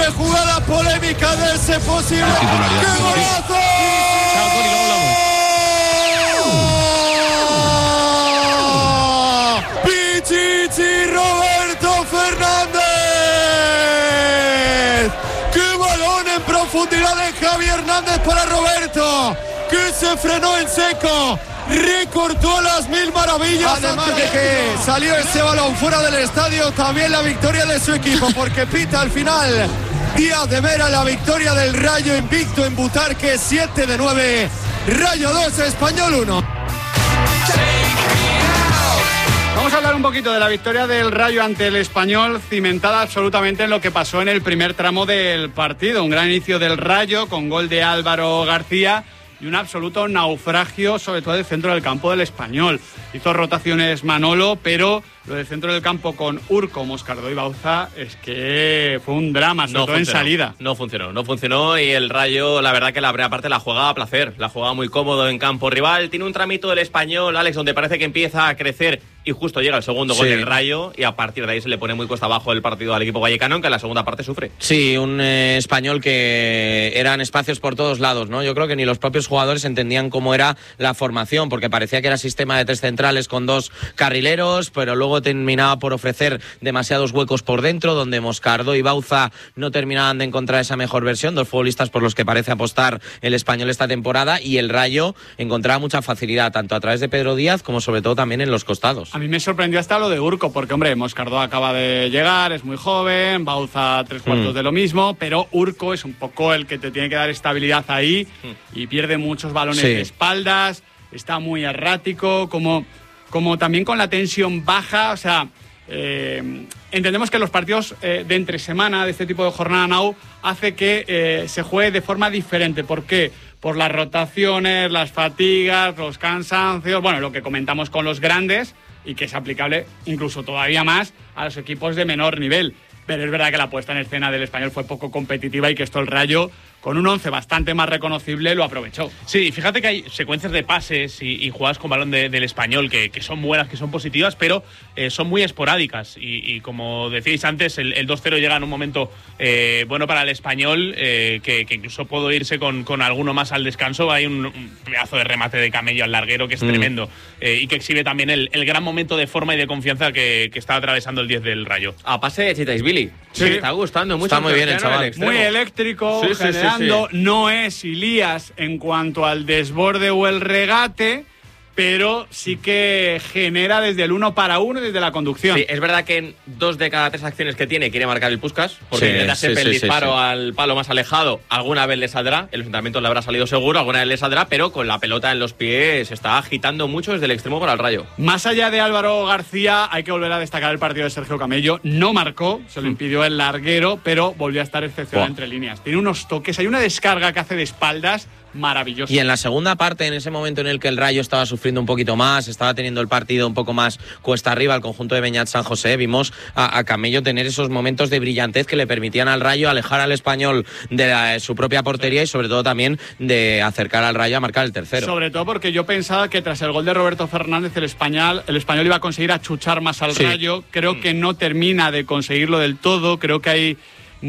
posible jugada polémica de ese posible. ¡Qué golazo! Chao, Tony, luego hablamos. Pichichi Roberto Fernández. ¡Qué balón en profundidad de Javi Hernández para Roberto! Que se frenó en seco. Recortó a las mil maravillas. Además de que salió ese balón fuera del estadio, también la victoria de su equipo, porque pita al final Díaz de Mera la victoria del Rayo invicto en Butarque, 7-9, Rayo 2, Español 1. Vamos a hablar un poquito de la victoria del Rayo ante el Español, cimentada absolutamente en lo que pasó en el primer tramo del partido. Un gran inicio del Rayo con gol de Álvaro García y un absoluto naufragio, sobre todo del centro del campo del Español. Hizo rotaciones Manolo, pero lo del centro del campo con Urco, Moscardo y Bauza es que fue un drama, sobre todo en salida. No funcionó y el Rayo, la verdad que la primera parte la jugaba a placer, la jugaba muy cómodo en campo rival. Tiene un tramito del Español, Alex, donde parece que empieza a crecer y justo llega el segundo gol del Rayo y a partir de ahí se le pone muy cuesta abajo el partido al equipo vallecano, que en la segunda parte sufre. Sí, un Español que eran espacios por todos lados, ¿no? Yo creo que ni los propios jugadores entendían cómo era la formación, porque parecía que era sistema de 3 centrales con 2 carrileros, pero luego terminaba por ofrecer demasiados huecos por dentro, donde Moscardo y Bauza no terminaban de encontrar esa mejor versión, 2 futbolistas por los que parece apostar el Español esta temporada, y el Rayo encontraba mucha facilidad, tanto a través de Pedro Díaz como sobre todo también en los costados. A mí me sorprendió hasta lo de Urco, porque, hombre, Moscardo acaba de llegar, es muy joven, Bauza 3/4 de lo mismo, pero Urco es un poco el que te tiene que dar estabilidad ahí y pierde muchos balones de espaldas, está muy errático, como también con la tensión baja, o sea, entendemos que los partidos de entre semana, de este tipo de jornada now, hace que se juegue de forma diferente. ¿Por qué? Por las rotaciones, las fatigas, los cansancios, bueno, lo que comentamos con los grandes, y que es aplicable incluso todavía más a los equipos de menor nivel. Pero es verdad que la puesta en escena del Español fue poco competitiva y que esto el Rayo, con un 11 bastante más reconocible, lo aprovechó. Sí, fíjate que hay secuencias de pases y jugadas con balón del Español que son buenas, que son positivas, pero son muy esporádicas. Y como decíais antes, el 2-0 llega en un momento bueno para el Español, que incluso pudo irse con alguno más al descanso. Hay un pedazo de remate de Camello al larguero que es tremendo y que exhibe también el gran momento de forma y de confianza que está atravesando el 10 del Rayo. A pase de Chitais-Billy. Sí. Me está gustando mucho. Está muy bien el chaval. Muy eléctrico, generando. No es Ilías en cuanto al desborde o el regate, pero sí que genera desde el 1 para 1 desde la conducción. Sí, es verdad que en 2 de cada 3 acciones que tiene quiere marcar el Puskás, porque le da siempre el disparo al palo más alejado. Alguna vez le saldrá, en los entrenamientos le habrá salido seguro, alguna vez le saldrá, pero con la pelota en los pies se está agitando mucho desde el extremo para el Rayo. Más allá de Álvaro García, hay que volver a destacar el partido de Sergio Camello. No marcó, se lo impidió el larguero, pero volvió a estar excepcional entre líneas. Tiene unos toques, hay una descarga que hace de espaldas maravilloso. Y en la segunda parte, en ese momento en el que el Rayo estaba sufriendo un poquito más, estaba teniendo el partido un poco más cuesta arriba, el conjunto de Beñat San José, vimos a Camello tener esos momentos de brillantez que le permitían al Rayo alejar al Español de su propia portería y sobre todo también de acercar al Rayo a marcar el tercero. Sobre todo porque yo pensaba que tras el gol de Roberto Fernández el español iba a conseguir achuchar más al Rayo. Creo que no termina de conseguirlo del todo, creo que hay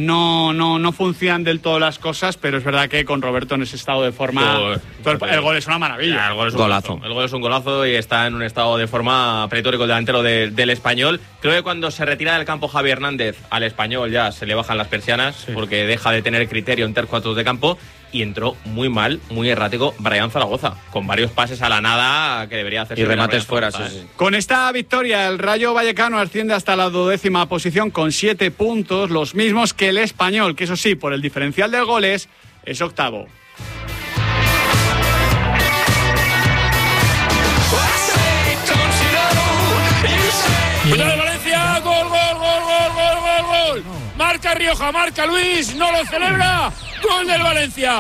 no funcionan del todo las cosas, pero es verdad que con Roberto en ese estado de forma el gol es una maravilla. El gol es un golazo. El gol es un golazo y está en un estado de forma pletórico el delantero del Español. Creo que cuando se retira del campo Javi Hernández, al Español ya se le bajan las persianas porque deja de tener criterio en 3/4 de campo. Y entró muy mal, muy errático Brian Zaragoza, con varios pases a la nada que debería hacer. Y remates fuera, sí. Con esta victoria, el Rayo Vallecano asciende hasta la 12ª posición con 7 puntos, los mismos que el Español, que eso sí, por el diferencial de goles, es octavo. ¡Cuidado de Valencia! ¡Gol, gol, gol, gol, gol, gol, gol! Marca Rioja, marca Luis, no lo celebra. ¡Gol del Valencia!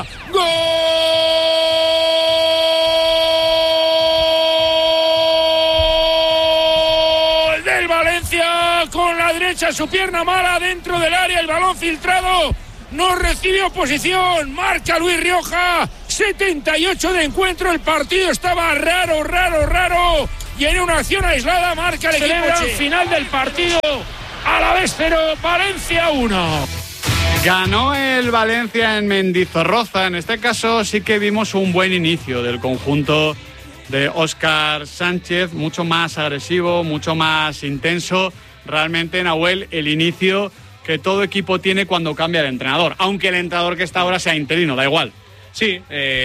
¡Gol del Valencia! Con la derecha, su pierna mala dentro del área, el balón filtrado. No recibe oposición. Marca Luis Rioja. 78 de encuentro. El partido estaba raro. Y en una acción aislada marca el equipo. Final del partido. A la vez 0, Valencia 1. Ganó el Valencia en Mendizorroza. En este caso sí que vimos un buen inicio del conjunto de Óscar Sánchez, mucho más agresivo, mucho más intenso. Realmente, Nahuel, el inicio que todo equipo tiene cuando cambia de entrenador, aunque el entrenador que está ahora sea interino, da igual. Sí,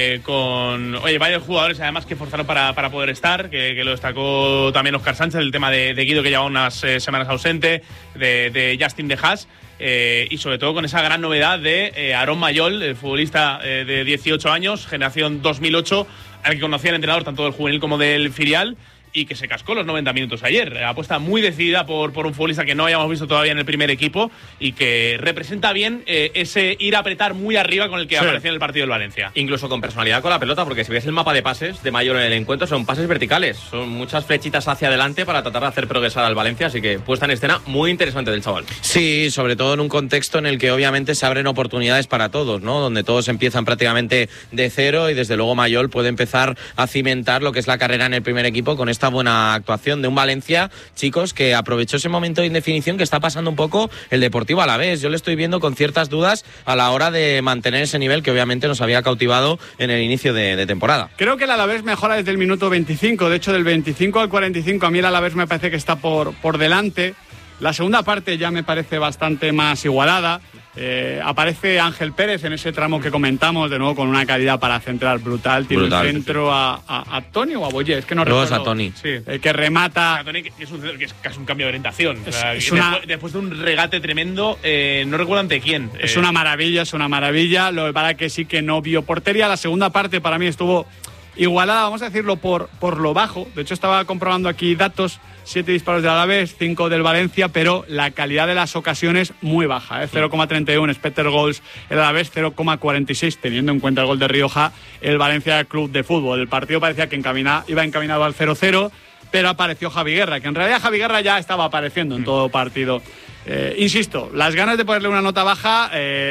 con varios jugadores además que forzaron para poder estar, que lo destacó también Óscar Sánchez, el tema de Guido, que lleva unas semanas ausente, de Justin de Haas, y sobre todo con esa gran novedad de Aarón Mayol, el futbolista de 18 años, generación 2008, al que conocía el entrenador tanto del juvenil como del filial, y que se cascó los 90 minutos ayer. Apuesta muy decidida por un futbolista que no habíamos visto todavía en el primer equipo y que representa bien ese ir a apretar muy arriba con el que apareció en el partido del Valencia. Incluso con personalidad con la pelota, porque si ves el mapa de pases de Mayol en el encuentro, son pases verticales, son muchas flechitas hacia adelante para tratar de hacer progresar al Valencia, así que puesta en escena muy interesante del chaval. Sí, sobre todo en un contexto en el que obviamente se abren oportunidades para todos, ¿no? Donde todos empiezan prácticamente de cero y desde luego Mayol puede empezar a cimentar lo que es la carrera en el primer equipo con esta buena actuación de un Valencia, chicos, que aprovechó ese momento de indefinición que está pasando un poco el Deportivo Alavés. Yo le estoy viendo con ciertas dudas a la hora de mantener ese nivel que obviamente nos había cautivado en el inicio de temporada. Creo que el Alavés mejora desde el minuto 25, de hecho del 25 al 45 a mí el Alavés me parece que está por delante. La segunda parte ya me parece bastante más igualada. Aparece Ángel Pérez en ese tramo que comentamos, de nuevo con una calidad para centrar brutal. Tiene un centro a Tony o a Boyé, es que no recuerdo. Es a Tony. Sí, que remata. A Tony, que es casi un cambio de orientación. Después de un regate tremendo, no recuerdo ante quién. Es una maravilla. Lo que para que sí que no vio portería. La segunda parte para mí estuvo igualada, vamos a decirlo, por lo bajo. De hecho, estaba comprobando aquí datos. 7 disparos del Alavés, 5 del Valencia, pero la calidad de las ocasiones muy baja, 0,31 expected goals el Alavés, 0,46, teniendo en cuenta el gol de Rioja, el Valencia Club de Fútbol. El partido parecía que iba encaminado al 0-0, pero apareció Javi Guerra, que en realidad Javi Guerra ya estaba apareciendo en todo partido. Insisto, las ganas de ponerle una nota baja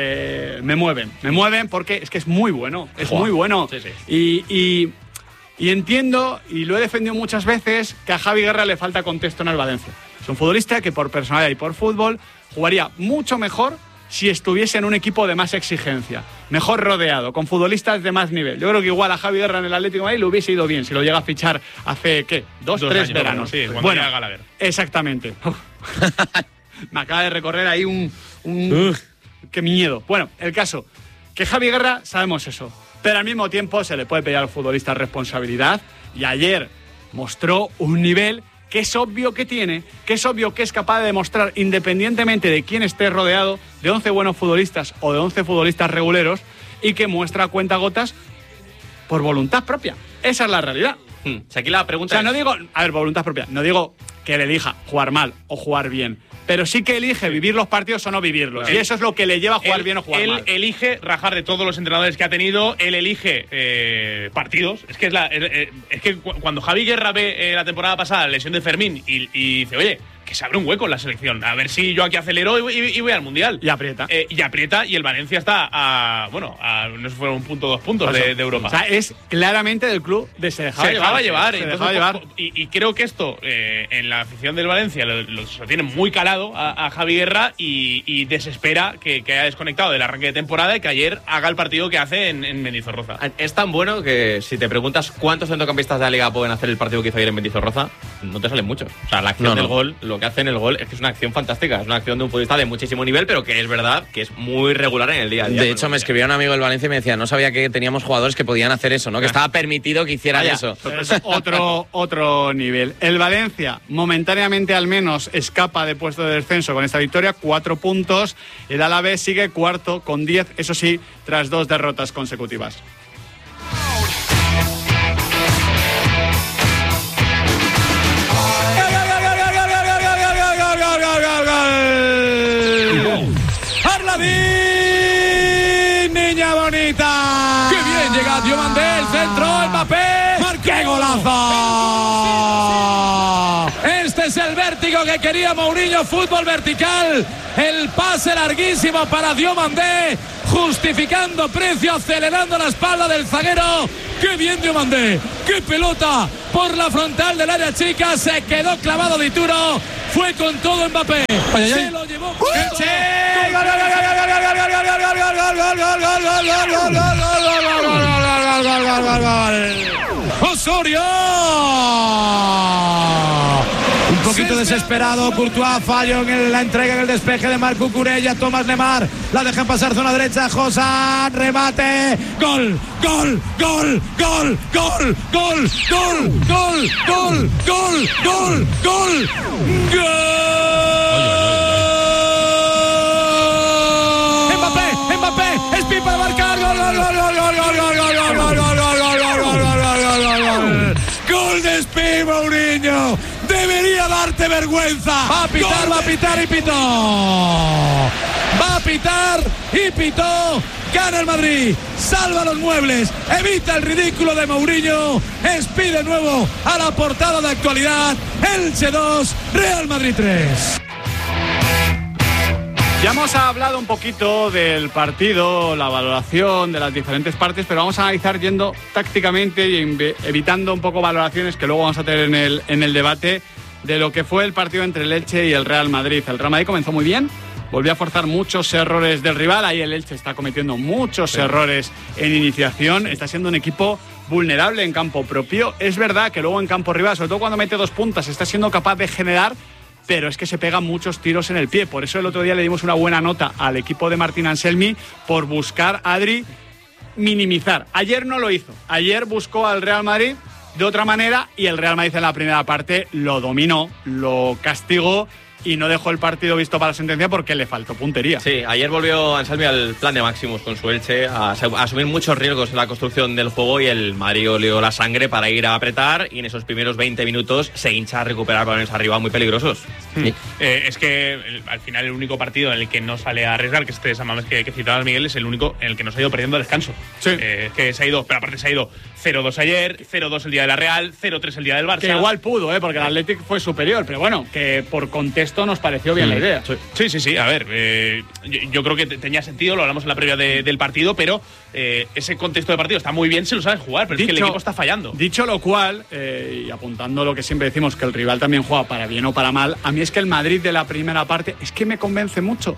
me mueven porque es que es muy bueno, muy bueno. Sí. Y entiendo, y lo he defendido muchas veces, que a Javi Guerra le falta contexto en el Valencia. Es un futbolista que por personalidad y por fútbol jugaría mucho mejor si estuviese en un equipo de más exigencia, mejor rodeado, con futbolistas de más nivel. Yo creo que igual a Javi Guerra en el Atlético de Madrid le hubiese ido bien si lo llega a fichar hace, ¿qué? ¿2, 3 veranos? Sí, bueno, Gallagher. Exactamente. Me acaba de recorrer ahí un qué miedo. Bueno, el caso, que Javi Guerra, sabemos eso. Pero al mismo tiempo se le puede pedir al futbolista responsabilidad y ayer mostró un nivel que es obvio que tiene, que es obvio que es capaz de demostrar, independientemente de quién esté rodeado, de 11 buenos futbolistas o de 11 futbolistas reguleros, y que muestra a cuentagotas por voluntad propia. Esa es la realidad. Si aquí la pregunta no digo, voluntad propia, no digo que él elija jugar mal o jugar bien, pero sí que elige vivir los partidos o no vivirlos. Y eso es lo que le lleva a jugar bien o jugar mal. Él elige rajar de todos los entrenadores que ha tenido, él elige partidos. Es que cuando Javi Guerra ve la temporada pasada la lesión de Fermín y dice, oye, que se abre un hueco en la selección, a ver si yo aquí acelero y voy al Mundial. Y aprieta. Y el Valencia está a no sé si fueron 1 punto, 2 puntos de Europa. O sea, es claramente del club de se dejaba llevar. Y creo que esto, en la afición del Valencia, lo tiene muy calado a Javi Guerra y desespera que haya desconectado del arranque de temporada y que ayer haga el partido que hace en Mendizorroza. Es tan bueno que si te preguntas cuántos centrocampistas de la Liga pueden hacer el partido que hizo ayer en Mendizorroza, no te salen muchos. O sea, la acción del gol, lo que hace en el gol es que es una acción fantástica, es una acción de un futbolista de muchísimo nivel, pero que es verdad que es muy regular en el día a día. De hecho, me escribió un amigo del Valencia y me decía, no sabía que teníamos jugadores que podían hacer eso, ¿no? Que estaba permitido que hicieran eso. Es otro nivel. El Valencia, momentáneamente al menos, escapa de puesto de descenso con esta victoria, 4 puntos. El Alavés sigue cuarto con 10, eso sí, tras 2 derrotas consecutivas. Niña bonita. Qué bien llega Diomandé, el centro, Mbappé. ¡Qué golazo! Este es el vértigo que quería Mourinho, fútbol vertical. El pase larguísimo para Diomandé, justificando precio, acelerando la espalda del zaguero. ¡Qué bien Diomandé! ¡Qué pelota! Por la frontal del área chica, se quedó clavado Dituro. Fue con todo Mbappé. Se lo llevó. ¡Gol! ¡Osorio! Un poquito desesperado, Courtois, fallo en la entrega, en el despeje de Marc Cucurella. Tomás Lemar, la dejan pasar zona derecha. Josán, remate, gol, gol, gol, gol, gol, gol, gol, gol, gol, gol, gol, gol, gol. Mbappé, es Pipa para marcar, gol, gol, gol, gol, gol, gol, gol, gol, gol, gol, gol, gol de Spi Mourinho. Debería darte vergüenza. Va a pitar y pitó. Va a pitar y pitó. Gana el Madrid, salva los muebles, evita el ridículo de Mourinho. Spi de nuevo a la portada de actualidad. Elche 2, Real Madrid 3. Ya hemos hablado un poquito del partido, la valoración de las diferentes partes, pero vamos a analizar yendo tácticamente y evitando un poco valoraciones que luego vamos a tener en el debate de lo que fue el partido entre el Elche y el Real Madrid. El Real Madrid comenzó muy bien, volvió a forzar muchos errores del rival, ahí el Elche está cometiendo muchos errores en iniciación, está siendo un equipo vulnerable en campo propio. Es verdad que luego en campo rival, sobre todo cuando mete dos puntas, está siendo capaz de generar, pero es que se pegan muchos tiros en el pie. Por eso el otro día le dimos una buena nota al equipo de Martín Anselmi por buscar, Adri, minimizar. Ayer no lo hizo. Ayer buscó al Real Madrid de otra manera y el Real Madrid en la primera parte lo dominó, lo castigó y no dejó el partido visto para la sentencia porque le faltó puntería. Sí, ayer volvió Anselmi al plan de Maximus con su Elche, a asumir muchos riesgos en la construcción del juego y el Madrid olió la sangre para ir a apretar y en esos primeros 20 minutos se hincha a recuperar balones arriba muy peligrosos. Sí. Es que al final el único partido en el que no sale a arriesgar, que este San Mamés que citabas, Miguel, es el único en el que nos ha ido perdiendo el descanso. Sí. Que se ha ido, pero aparte se ha ido 0-2 ayer, 0-2 el día de la Real, 0-3 el día del Barça. Que igual pudo, porque el Athletic fue superior, pero bueno, que por contexto nos pareció bien la idea. Sí. A ver, yo creo que tenía sentido, lo hablamos en la previa del partido, pero ese contexto de partido está muy bien si lo sabes jugar, pero es que el equipo está fallando. Dicho lo cual, y apuntando lo que siempre decimos, que el rival también juega para bien o para mal, a mí es que el Madrid de la primera parte es que me convence mucho.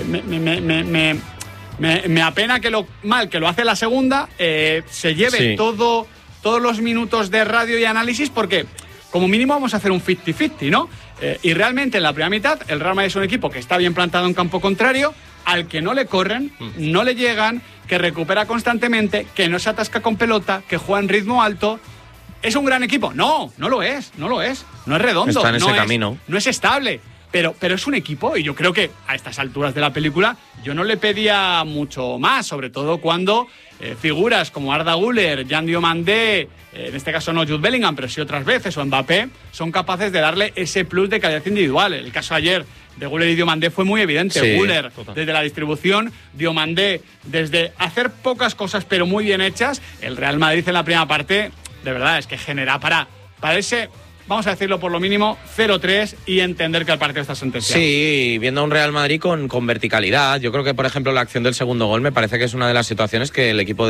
Me apena que lo mal que lo hace la segunda se lleve todos los minutos de radio y análisis, porque como mínimo vamos a hacer un 50-50, ¿no? Y realmente en la primera mitad el Real Madrid es un equipo que está bien plantado en campo contrario, al que no le corren, no le llegan, que recupera constantemente, que no se atasca con pelota, que juega en ritmo alto. ¿Es un gran equipo? No lo es. No es redondo. Está en ese camino. No es estable. Pero es un equipo y yo creo que a estas alturas de la película yo no le pedía mucho más, sobre todo cuando figuras como Arda Güler, Jan Diomandé, en este caso no Jude Bellingham, pero sí otras veces, o Mbappé, son capaces de darle ese plus de calidad individual. El caso ayer de Güler y Diomandé fue muy evidente. Sí, Güler desde la distribución, Diomandé desde hacer pocas cosas pero muy bien hechas. El Real Madrid en la primera parte, de verdad, es que genera para ese, vamos a decirlo por lo mínimo, 0-3 y entender que el partido está sentenciado. Sí, viendo a un Real Madrid con verticalidad. Yo creo que, por ejemplo, la acción del segundo gol me parece que es una de las situaciones que el equipo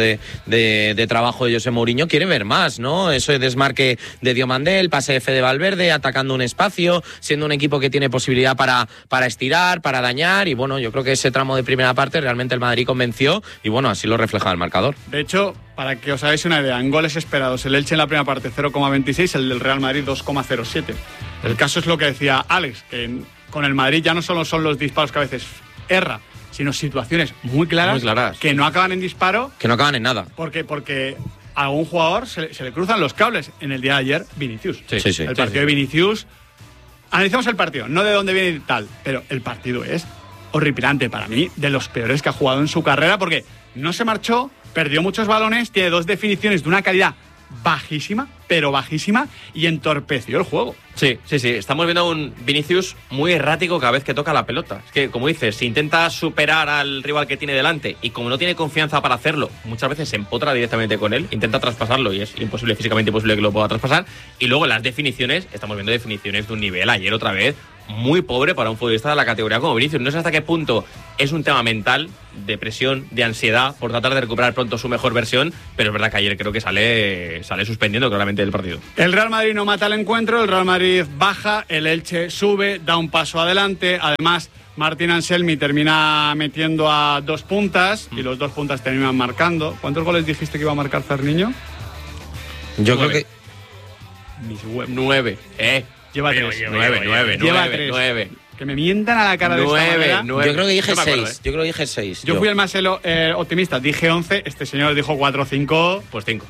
de trabajo de José Mourinho quiere ver más, ¿no? Eso de desmarque de Diomandé, el pase de Fede Valverde, atacando un espacio, siendo un equipo que tiene posibilidad para estirar, para dañar, y bueno, yo creo que ese tramo de primera parte realmente el Madrid convenció y bueno, así lo refleja el marcador. De hecho, para que os hagáis una idea, en goles esperados, el Elche en la primera parte 0,26, el del Real Madrid 2,07. El caso es lo que decía Alex, que con el Madrid ya no solo son los disparos que a veces erra, sino situaciones muy claras que no acaban en disparo. Que no acaban en nada. Porque a algún jugador se le cruzan los cables. En el día de ayer, Vinicius. Sí. El partido de Vinicius. Analizamos el partido, no de dónde viene y tal, pero el partido es horripilante para mí, de los peores que ha jugado en su carrera, porque no se marchó, perdió muchos balones, tiene dos definiciones de una calidad bajísima, pero bajísima, y entorpeció el juego. Sí. Estamos viendo un Vinicius muy errático cada vez que toca la pelota. Es que, como dices, si intenta superar al rival que tiene delante y como no tiene confianza para hacerlo, muchas veces se empotra directamente con él, intenta traspasarlo y es imposible, físicamente imposible que lo pueda traspasar. Y luego las definiciones, estamos viendo definiciones de un nivel. Ayer otra vez, muy pobre para un futbolista de la categoría como Vinicius. No sé hasta qué punto es un tema mental, de presión, de ansiedad, por tratar de recuperar pronto su mejor versión, pero es verdad que ayer creo que sale suspendiendo claramente del partido. El Real Madrid no mata el encuentro, el Real Madrid baja, el Elche sube, da un paso adelante, además Martín Anselmi termina metiendo a 2 puntas y los 2 puntas terminan marcando. ¿Cuántos goles dijiste que iba a marcar Ferniño? Yo creo que... Mis huevos. 9. Lleva 3. Lleva 3. Que me mientan a la cara de esta manera. Yo creo que dije 6. Yo creo que dije 6. Yo fui el más optimista. Dije 11. Este señor dijo 4 o 5. Pues 5.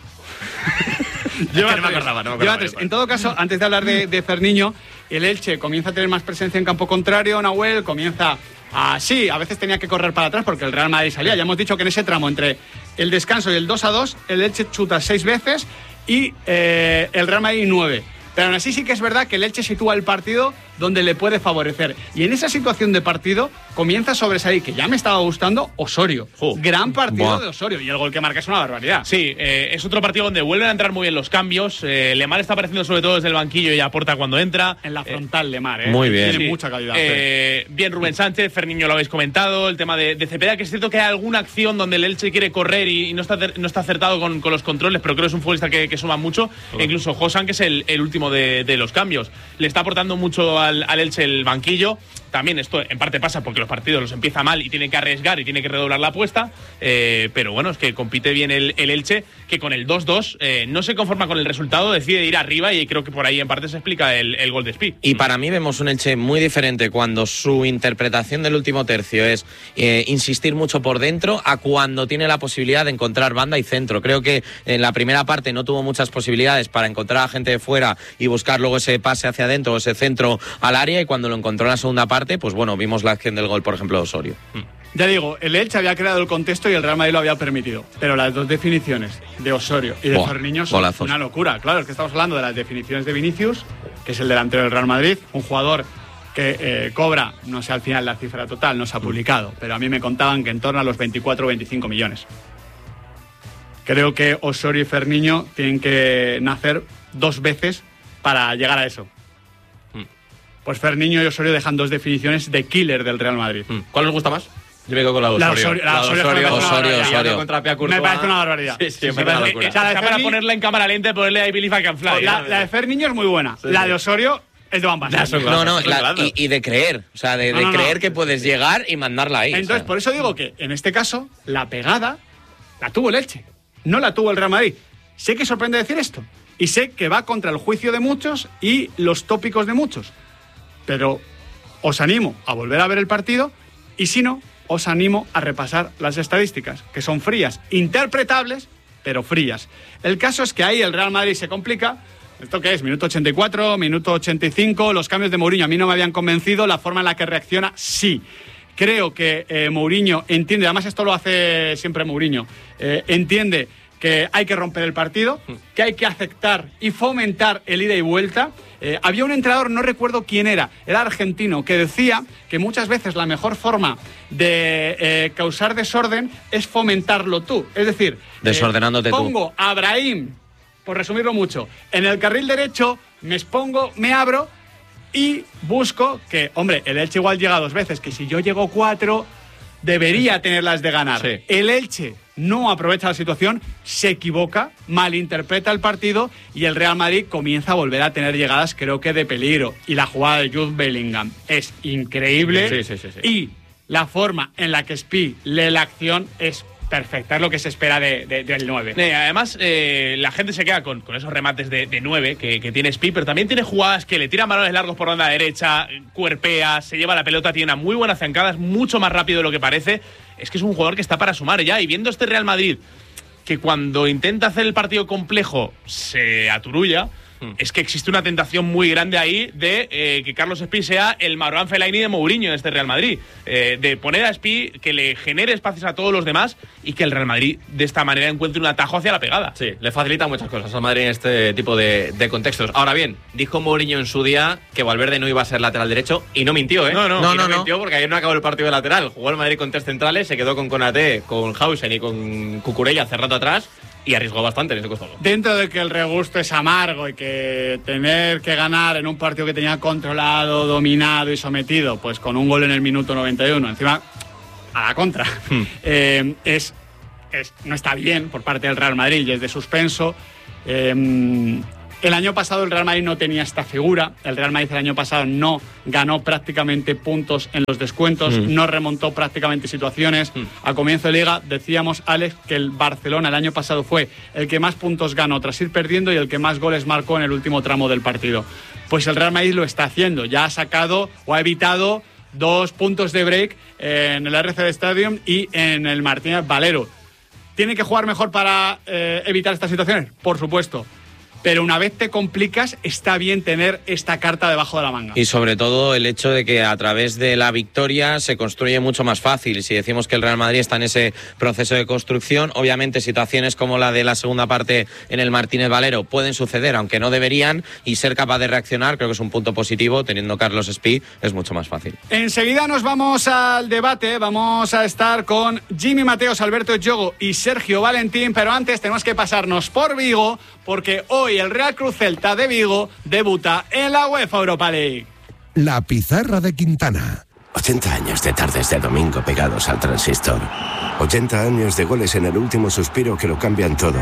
Lleva no me acordaba. 3. En todo caso, antes de hablar de Ferniño, el Elche comienza a tener más presencia en campo contrario. Nahuel comienza sí, a veces tenía que correr para atrás porque el Real Madrid salía. Ya hemos dicho que en ese tramo entre el descanso y el 2-2, el Elche chuta 6 veces y el Real Madrid 9. Pero aún así sí que es verdad que el Elche sitúa el partido donde le puede favorecer. Y en esa situación de partido comienza a sobresalir, que ya me estaba gustando, Osorio. Gran partido de Osorio. Y el gol que marca es una barbaridad. Sí, es otro partido donde vuelven a entrar muy bien los cambios. Lemar está apareciendo sobre todo desde el banquillo y aporta cuando entra. En la frontal Lemar, Muy bien. Tiene mucha calidad. Bien Rubén Sánchez, Ferniño lo habéis comentado. El tema de Cepeda, que es cierto que hay alguna acción donde el Elche quiere correr y no está acertado con los controles, pero creo que es un futbolista que suma mucho. E incluso Josan, que es el último de los cambios. Le está aportando mucho al Elche el banquillo. También esto en parte pasa porque los partidos los empieza mal y tiene que arriesgar y tiene que redoblar la apuesta, pero bueno, es que compite bien el Elche, que con el 2-2 no se conforma con el resultado, decide ir arriba y creo que por ahí en parte se explica el gol de Spi. Y para mí vemos un Elche muy diferente cuando su interpretación del último tercio es insistir mucho por dentro a cuando tiene la posibilidad de encontrar banda y centro. Creo que en la primera parte no tuvo muchas posibilidades para encontrar a gente de fuera y buscar luego ese pase hacia adentro o ese centro al área, y cuando lo encontró en la segunda parte, pues bueno, vimos la acción del gol, por ejemplo, de Osorio. Ya digo, el Elche había creado el contexto y el Real Madrid lo había permitido. Pero las 2 definiciones de Osorio y de Ferniño son golazos. Una locura. Claro, es que estamos hablando de las definiciones de Vinicius, que es el delantero del Real Madrid, un jugador que cobra, no sé al final la cifra total, no se ha publicado, pero a mí me contaban que en torno a los 24 o 25 millones. Creo que Osorio y Ferniño tienen que nacer 2 veces para llegar a eso. Pues Ferniño y Osorio dejan 2 definiciones de killer del Real Madrid. ¿Cuál os gusta más? Yo me quedo con la de Osorio. Osorio contra Pia Courtois. Me parece una barbaridad. Sí, me parece una locura. Está para ponerla en cámara lenta y ponerle I Believe I Can Fly. La de Ferniño es muy buena. La de Osorio es de Van Basten. Y de creer. O sea, de creer que puedes llegar y mandarla ahí. Entonces, por eso digo que en este caso, la pegada la tuvo el Elche. No la tuvo el Real Madrid. Sé que sorprende decir esto. Y sé que va contra el juicio de muchos y los tópicos de muchos. Pero os animo a volver a ver el partido y si no, os animo a repasar las estadísticas, que son frías, interpretables, pero frías. El caso es que ahí el Real Madrid se complica. ¿Esto qué es? Minuto 84, minuto 85, los cambios de Mourinho a mí no me habían convencido, la forma en la que reacciona, sí. Creo que Mourinho entiende, además esto lo hace siempre Mourinho, entiende que hay que romper el partido, que hay que aceptar y fomentar el ida y vuelta. Había un entrenador, no recuerdo quién era argentino, que decía que muchas veces la mejor forma de causar desorden es fomentarlo tú. Es decir, desordenándote tú. Pongo a Brahim, por resumirlo mucho, en el carril derecho, me expongo, me abro y busco que, hombre, el Elche igual llega 2 veces, que si yo llego 4, debería tenerlas de ganar. Sí. El Elche no aprovecha la situación, se equivoca, malinterpreta el partido y el Real Madrid comienza a volver a tener llegadas, creo que de peligro. Y la jugada de Jude Bellingham es increíble. Sí. Y la forma en la que Spi lee la acción es perfecta, es lo que se espera del 9. Además, la gente se queda con esos remates de 9 que tiene Spi, pero también tiene jugadas que le tiran balones largos por banda derecha, cuerpea, se lleva la pelota, tiene una muy buena zancada, es mucho más rápido de lo que parece. Es que es un jugador que está para sumar ya, y viendo este Real Madrid, que cuando intenta hacer el partido complejo se aturulla, es que existe una tentación muy grande ahí de que Carlos Spi sea el Marouane Fellaini de Mourinho en este Real Madrid, de poner a Spi que le genere espacios a todos los demás y que el Real Madrid de esta manera encuentre un atajo hacia la pegada. Sí, le facilita muchas cosas al Madrid en este tipo de contextos. Ahora bien, dijo Mourinho en su día que Valverde no iba a ser lateral derecho y no mintió, ¿eh? No mintió, porque ayer no acabó el partido de lateral. Jugó el Madrid con 3 centrales, se quedó con Konaté, con Hausen y con Cucurella hace rato atrás. y arriesgó bastante en ese costado. Dentro de que el regusto es amargo y que tener que ganar en un partido que tenía controlado, dominado y sometido, pues con un gol en el minuto 91, encima a la contra, no está bien por parte del Real Madrid y es de suspenso. El año pasado el Real Madrid no tenía esta figura. El Real Madrid el año pasado no ganó prácticamente puntos en los descuentos, no remontó prácticamente situaciones. A comienzo de liga decíamos, Alex, que el Barcelona el año pasado fue el que más puntos ganó tras ir perdiendo y el que más goles marcó en el último tramo del partido. Pues el Real Madrid lo está haciendo. Ya ha sacado o ha evitado 2 puntos de break en el RCD Stadium y en el Martínez Valero. ¿Tiene que jugar mejor para evitar estas situaciones? Por supuesto. Pero una vez te complicas, está bien tener esta carta debajo de la manga. Y sobre todo el hecho de que a través de la victoria se construye mucho más fácil. Si decimos que el Real Madrid está en ese proceso de construcción, obviamente situaciones como la de la segunda parte en el Martínez Valero pueden suceder, aunque no deberían, y ser capaz de reaccionar creo que es un punto positivo. Teniendo Carlos Espí es mucho más fácil. Enseguida nos vamos al debate. Vamos a estar con Jimmy Mateos, Alberto Yogo y Sergio Valentín, pero antes tenemos que pasarnos por Vigo, porque hoy el Real Cruz Celta de Vigo debuta en la UEFA Europa League. La pizarra de Quintana. 80 años de tardes de domingo pegados al transistor. 80 años de goles en el último suspiro que lo cambian todo.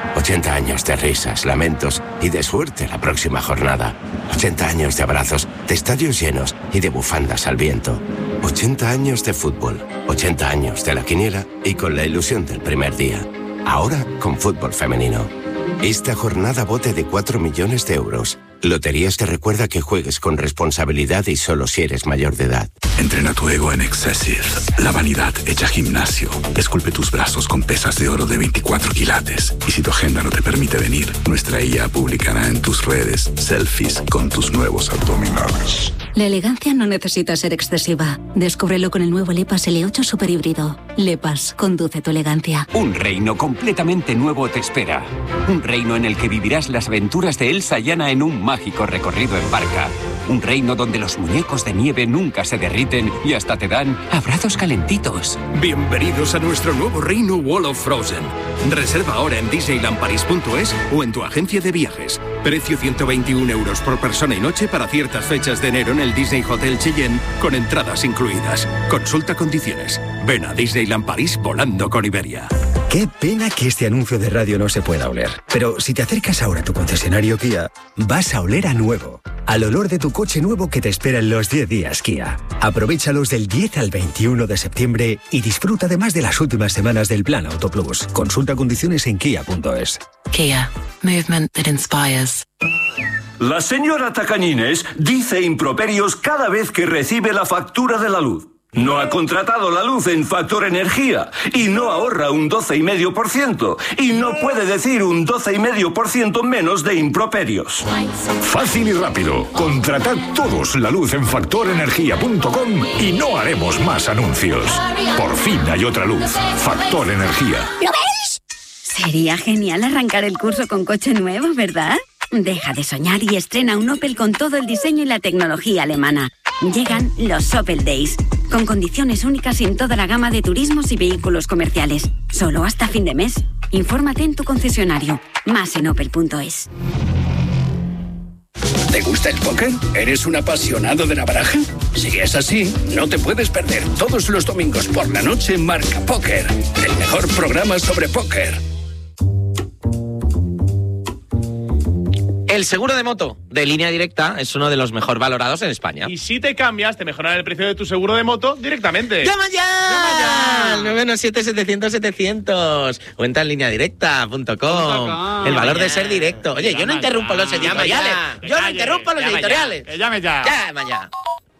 80 años de risas, lamentos y de suerte la próxima jornada. 80 años de abrazos, de estadios llenos y de bufandas al viento. 80 años de fútbol. 80 años de la quiniela y con la ilusión del primer día. Ahora con fútbol femenino. Esta jornada bote de 4 millones de euros. Loterías te recuerda que juegues con responsabilidad y solo si eres mayor de edad. Entrena tu ego en Excessive. La vanidad hecha gimnasio. Esculpe tus brazos con pesas de oro de 24 quilates. Y si tu agenda no te permite venir, nuestra IA publicará en tus redes selfies con tus nuevos abdominales. La elegancia no necesita ser excesiva. Descúbrelo con el nuevo Lepas L8 Super Híbrido. Lepas, conduce tu elegancia. Un reino completamente nuevo te espera. Un reino en el que vivirás las aventuras de Elsa y Anna en un mágico recorrido en barca. Un reino donde los muñecos de nieve nunca se derriten y hasta te dan abrazos calentitos. Bienvenidos a nuestro nuevo reino Wall of Frozen. Reserva ahora en disneylandparis.es o en tu agencia de viajes. Precio 121 euros por persona y noche para ciertas fechas de enero en el Disney Hotel Cheyenne con entradas incluidas. Consulta condiciones. Ven a Disneyland París volando con Iberia. Qué pena que este anuncio de radio no se pueda oler. Pero si te acercas ahora a tu concesionario Kia, vas a oler a nuevo. Al olor de tu coche nuevo que te espera en los 10 días Kia. Aprovéchalos del 10 al 21 de septiembre y disfruta además de las últimas semanas del Plan Auto Plus. Consulta condiciones en kia.es. Kia. Movement that inspires. La señora Tacañines dice improperios cada vez que recibe la factura de la luz. No ha contratado la luz en Factor Energía y no ahorra un 12,5% y no puede decir un 12,5% menos de improperios. Fácil y rápido. Contratad todos la luz en factorenergia.com y no haremos más anuncios. Por fin hay otra luz. Factor Energía. ¿Lo veis? Sería genial arrancar el curso con coche nuevo, ¿verdad? Deja de soñar y estrena un Opel con todo el diseño y la tecnología alemana. Llegan los Opel Days, con condiciones únicas en toda la gama de turismos y vehículos comerciales. Solo hasta fin de mes. Infórmate en tu concesionario. Más en opel.es. ¿Te gusta el póker? ¿Eres un apasionado de la baraja? Si es así, no te puedes perder todos los domingos por la noche Marca Póker, el mejor programa sobre póker. El seguro de moto de Línea Directa es uno de los mejor valorados en España. Y si te cambias, te mejoran el precio de tu seguro de moto directamente. ¡Llama ya! 917-700-700. O entra en lineadirecta.com. El valor de ser directo. Oye, yo no interrumpo los editoriales. Yo no interrumpo los editoriales. Llame ya. Llama ya.